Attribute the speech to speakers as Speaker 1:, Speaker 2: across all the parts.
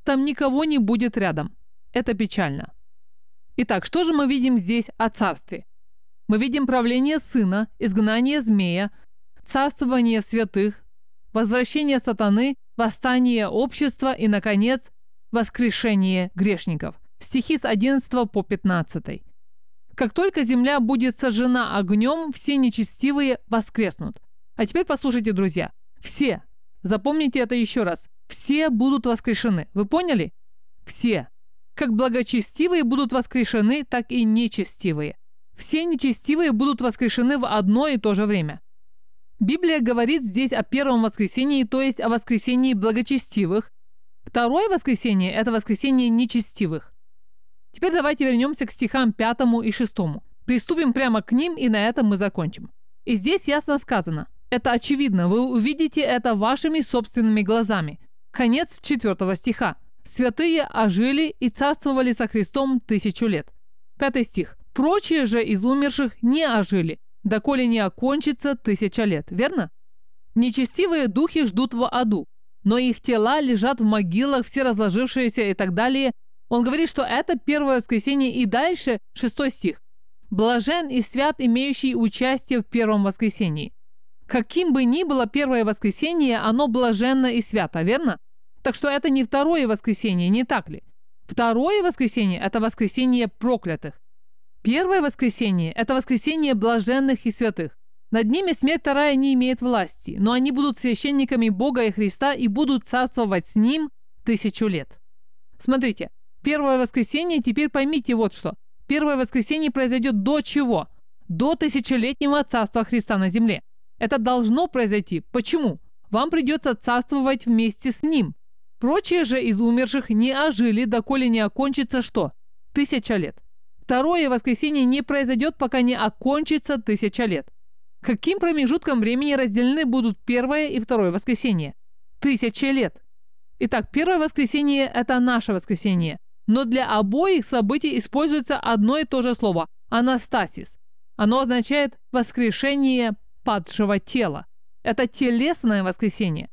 Speaker 1: там никого не будет рядом. Это печально. Итак, что же мы видим здесь о царстве? Мы видим правление Сына, изгнание змея, царствование святых, возвращение сатаны, восстание общества и, наконец, воскрешение грешников. Стихи с 11 по 15. Как только земля будет сожжена огнем, все нечестивые воскреснут. А теперь послушайте, друзья. Все. Запомните это еще раз. Все будут воскрешены. Вы поняли? Все. Как благочестивые будут воскрешены, так и нечестивые. Все нечестивые будут воскрешены в одно и то же время. Библия говорит здесь о первом воскресении, то есть о воскресении благочестивых. Второе воскресение – это воскресение нечестивых. Теперь давайте вернемся к стихам 5 и 6. Приступим прямо к ним, и на этом мы закончим. И здесь ясно сказано. Это очевидно, вы увидите это вашими собственными глазами. Конец 4 стиха. «Святые ожили и царствовали со Христом 1000 лет». 5 стих. «Прочие же из умерших не ожили, доколе не окончится 1000 лет». Верно? Нечестивые духи ждут в аду, но их тела лежат в могилах, все разложившиеся и так далее. Он говорит, что это первое воскресенье, и дальше 6 стих. «Блажен и свят, имеющий участие в первом воскресении». Каким бы ни было первое воскресенье, оно блаженно и свято, верно? Так что это не второе воскресенье, не так ли? Второе воскресенье – это воскресенье проклятых. Первое воскресенье – это воскресенье блаженных и святых. Над ними смерть вторая не имеет власти, но они будут священниками Бога и Христа и будут царствовать с Ним 1000 лет. Смотрите, первое воскресенье, теперь поймите вот что. Первое воскресенье произойдет до чего? До тысячелетнего царства Христа на земле. Это должно произойти. Почему? Вам придется царствовать вместе с Ним. Прочие же из умерших не ожили, доколе не окончится что? 1000 лет. Второе воскресенье не произойдет, пока не окончится 1000 лет. Каким промежутком времени разделены будут первое и второе воскресенье? 1000 лет. Итак, первое воскресенье – это наше воскресенье. Но для обоих событий используется одно и то же слово – анастасис. Оно означает воскрешение падшего тела. Это телесное воскресенье.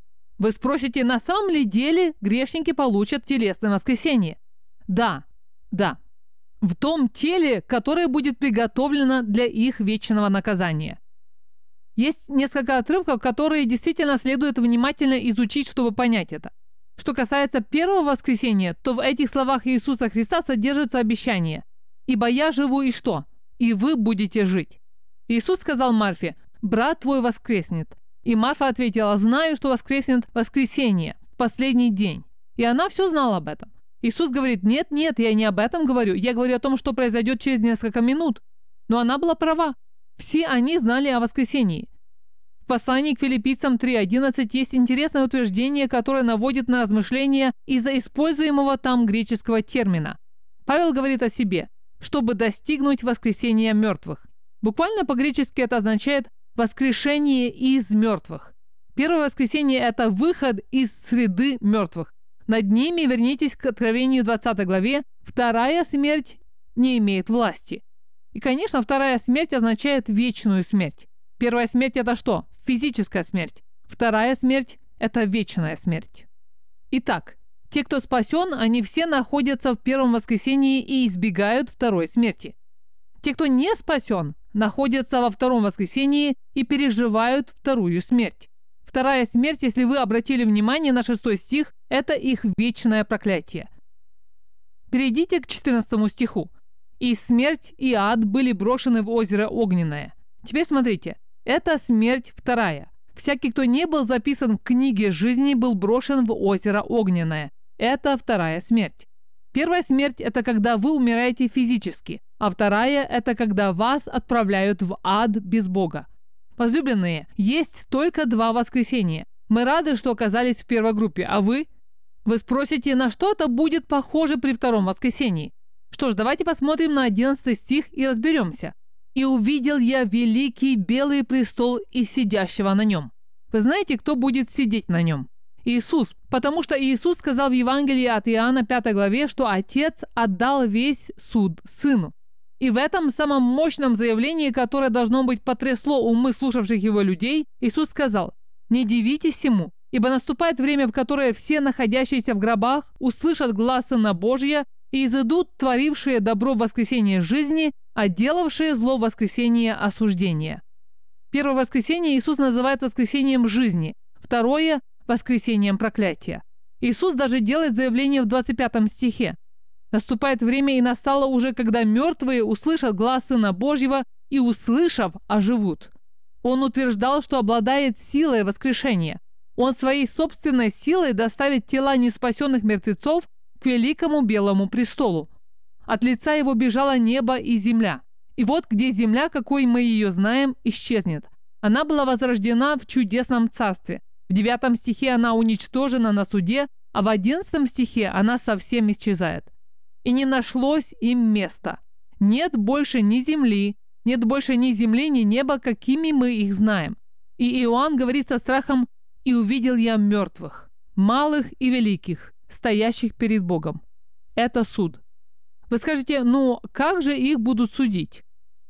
Speaker 1: Вы спросите, на самом ли деле грешники получат телесное воскресенье? Да. В том теле, которое будет приготовлено для их вечного наказания. Есть несколько отрывков, которые действительно следует внимательно изучить, чтобы понять это. Что касается первого воскресения, то в этих словах Иисуса Христа содержится обещание: «Ибо я живу и что? И вы будете жить». Иисус сказал Марфе: «Брат твой воскреснет». И Марфа ответила: «Знаю, что воскреснет в воскресенье, в последний день». И она все знала об этом. Иисус говорит: «Нет, я не об этом говорю. Я говорю о том, что произойдет через несколько минут». Но она была права. Все они знали о воскресении. В послании к Филиппийцам 3:11 есть интересное утверждение, которое наводит на размышления из-за используемого там греческого термина. Павел говорит о себе: «чтобы достигнуть воскресения мертвых». Буквально по-гречески это означает «воскрешение из мертвых». Первое воскресение – это выход из среды мертвых. Над ними вернитесь к Откровению 20 главе. Вторая смерть не имеет власти. И, конечно, вторая смерть означает вечную смерть. Первая смерть – это что? Физическая смерть. Вторая смерть – это вечная смерть. Итак, те, кто спасен, они все находятся в первом воскресении и избегают второй смерти. Те, кто не спасен, находятся во втором воскресении и переживают вторую смерть. Вторая смерть, если вы обратили внимание на 6 стих, это их вечное проклятие. Перейдите к 14 стиху. «И смерть, и ад были брошены в озеро огненное». Теперь смотрите, это смерть вторая. Всякий, кто не был записан в книге жизни, был брошен в озеро огненное. Это вторая смерть. Первая смерть – это когда вы умираете физически, а вторая – это когда вас отправляют в ад без Бога. Возлюбленные, есть только 2 воскресения. Мы рады, что оказались в первой группе, а вы? Вы спросите, на что это будет похоже при втором воскресении? Что ж, давайте посмотрим на 11 стих и разберемся. «И увидел я великий белый престол и сидящего на нем». Вы знаете, кто будет сидеть на нем? Иисус, потому что Иисус сказал в Евангелии от Иоанна 5 главе, что Отец отдал весь суд Сыну. И в этом самом мощном заявлении, которое должно быть потрясло умы слушавших его людей, Иисус сказал: «Не дивитесь ему, Ибо наступает время, в которое все находящиеся в гробах услышат глас Сына Божия и изыдут творившие добро в воскресенье жизни, а делавшие зло в воскресенье осуждения». Первое воскресенье Иисус называет воскресением жизни, второе – воскресением проклятия. Иисус даже делает заявление в 25 стихе. «Наступает время, и настало уже, когда мертвые услышат глас Сына Божьего и, услышав, оживут». Он утверждал, что обладает силой воскрешения. Он своей собственной силой доставит тела неспасенных мертвецов к великому белому престолу. От лица его бежало небо и земля. И вот где земля, какой мы ее знаем, исчезнет. Она была возрождена в чудесном царстве. В 9 стихе она уничтожена на суде, а в 11 стихе она совсем исчезает. «И не нашлось им места. Нет больше ни земли, нет больше ни земли, ни неба, какими мы их знаем». И Иоанн говорит со страхом: «И увидел я мертвых, малых и великих, стоящих перед Богом». Это суд. Вы скажете: ну как же их будут судить?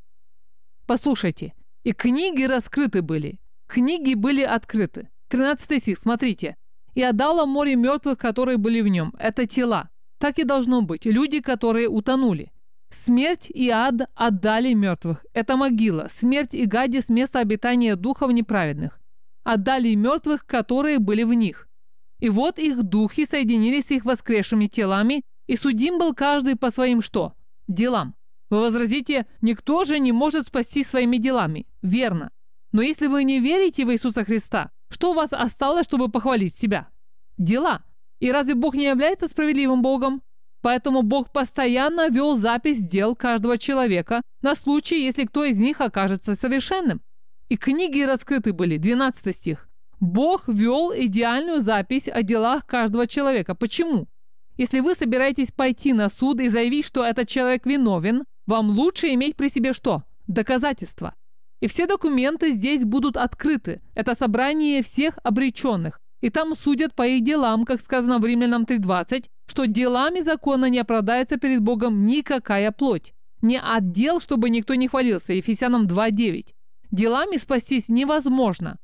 Speaker 1: Послушайте, и книги раскрыты были, книги были открыты. 13 стих, смотрите. «И отдало море мертвых, которые были в нем». Это тела. Так и должно быть. Люди, которые утонули. Смерть и ад отдали мертвых. Это могила. Смерть и гадис – место обитания духов неправедных. Отдали мертвых, которые были в них. И вот их духи соединились с их воскресшими телами, и судим был каждый по своим что? Делам. Вы возразите: никто же не может спасти своими делами. Верно. Но если вы не верите в Иисуса Христа, что у вас осталось, чтобы похвалить себя? Дела. И разве Бог не является справедливым Богом? Поэтому Бог постоянно вел запись дел каждого человека на случай, если кто из них окажется совершенным. И книги раскрыты были. 12 стих. Бог вел идеальную запись о делах каждого человека. Почему? Если вы собираетесь пойти на суд и заявить, что этот человек виновен, вам лучше иметь при себе что? Доказательства. И все документы здесь будут открыты. Это собрание всех обреченных. И там судят по их делам, как сказано в Римлянам 3:20, что делами закона не оправдается перед Богом никакая плоть. Не от дел, чтобы никто не хвалился. Ефесянам 2:9. Делами спастись невозможно.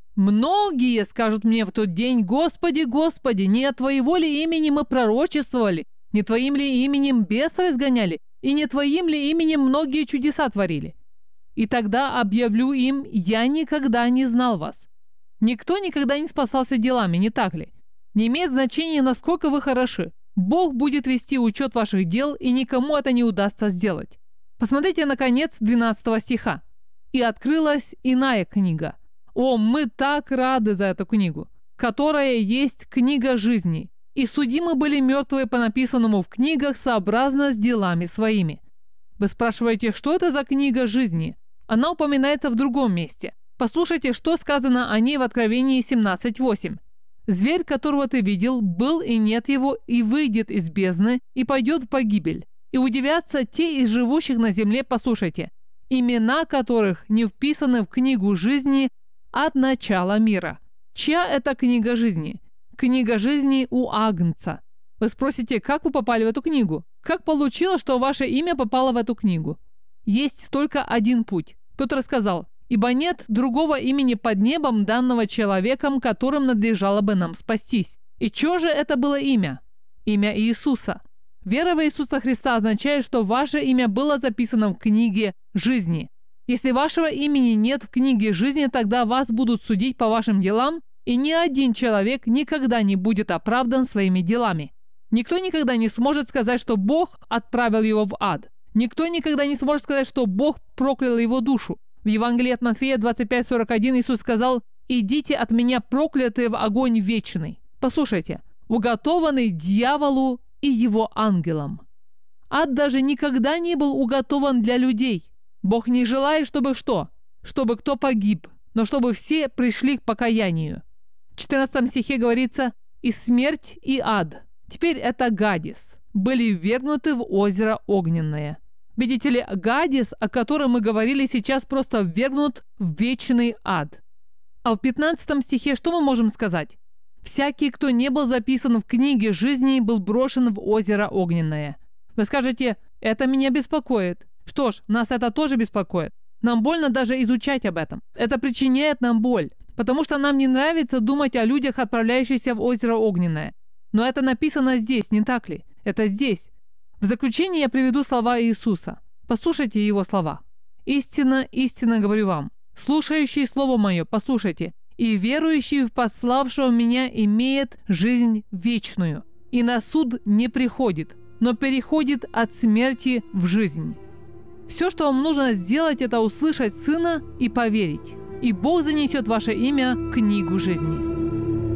Speaker 1: Многие скажут мне в тот день: «Господи, Господи, не от Твоего ли имени мы пророчествовали, не Твоим ли именем бесов изгоняли, и не Твоим ли именем многие чудеса творили?» И тогда объявлю им: «Я никогда не знал вас». Никто никогда не спасался делами, не так ли? Не имеет значения, насколько вы хороши. Бог будет вести учет ваших дел, и никому это не удастся сделать. Посмотрите на конец 12 стиха. «И открылась иная книга». О, мы так рады за эту книгу, которая есть книга жизни. И судимы были мертвые по написанному в книгах сообразно с делами своими. Вы спрашиваете, что это за книга жизни? Она упоминается в другом месте. Послушайте, что сказано о ней в Откровении 17:8. «Зверь, которого ты видел, был и нет его, и выйдет из бездны, и пойдет в погибель. И удивятся те из живущих на земле», послушайте, «имена которых не вписаны в книгу жизни от начала мира». Чья это книга жизни? Книга жизни у Агнца. Вы спросите, как вы попали в эту книгу? Как получилось, что ваше имя попало в эту книгу? Есть только один путь. Петр сказал: «Ибо нет другого имени под небом, данного человеком, которым надлежало бы нам спастись». И что же это было имя? Имя Иисуса. Вера в Иисуса Христа означает, что ваше имя было записано в книге жизни. Если вашего имени нет в книге жизни, тогда вас будут судить по вашим делам, и ни один человек никогда не будет оправдан своими делами. Никто никогда не сможет сказать, что Бог отправил его в ад. Никто никогда не сможет сказать, что Бог проклял его душу. В Евангелии от Матфея 25:41 Иисус сказал: «Идите от меня, проклятые, в огонь вечный». Послушайте, уготованный дьяволу и его ангелам. Ад даже никогда не был уготован для людей. Бог не желает, чтобы что? Чтобы кто погиб, но чтобы все пришли к покаянию. В 14 стихе говорится: «И смерть, и ад». Теперь это Гадис. Были ввергнуты в озеро огненное. Видите ли, Гадис, о котором мы говорили сейчас, просто ввергнут в вечный ад. А в 15 стихе что мы можем сказать? «Всякий, кто не был записан в книге жизни, был брошен в озеро огненное». Вы скажете: «Это меня беспокоит». Что ж, нас это тоже беспокоит. Нам больно даже изучать об этом. Это причиняет нам боль, потому что нам не нравится думать о людях, отправляющихся в озеро Огненное. Но это написано здесь, не так ли? Это здесь. В заключение я приведу слова Иисуса. Послушайте Его слова. «Истинно, истинно говорю вам, слушающий Слово Мое, послушайте, и верующий в пославшего Меня имеет жизнь вечную, и на суд не приходит, но переходит от смерти в жизнь». Все, что вам нужно сделать, это услышать Сына и поверить. И Бог занесет ваше имя в книгу жизни.